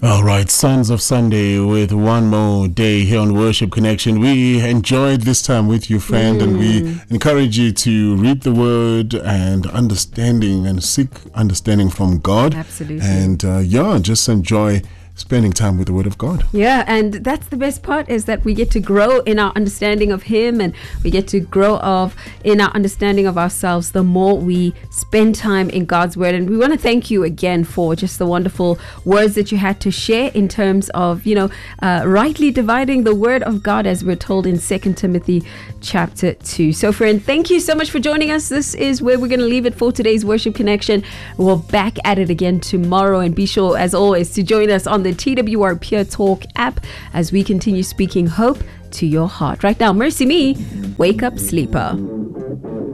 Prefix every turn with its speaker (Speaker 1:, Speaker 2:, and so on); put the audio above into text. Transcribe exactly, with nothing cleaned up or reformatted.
Speaker 1: All right, Sons of Sunday with one more day here on Worship Connection. We enjoyed this time with you, friend, mm. and we encourage you to read the word and understanding and seek understanding from God.
Speaker 2: Absolutely.
Speaker 1: And uh, yeah, just enjoy spending time with the Word of God.
Speaker 2: Yeah, and that's the best part, is that we get to grow in our understanding of Him, and we get to grow of in our understanding of ourselves the more we spend time in God's Word. And we want to thank you again for just the wonderful words that you had to share in terms of, you know, uh, rightly dividing the Word of God, as we're told in Second Timothy chapter two. So friend, thank you so much for joining us. This is where we're going to leave it for today's Worship Connection. We're back at it again tomorrow, and be sure, as always, to join us on the T W R Pure Talk app as we continue speaking hope to your heart. Right now, Mercy Me, Wake Up Sleeper.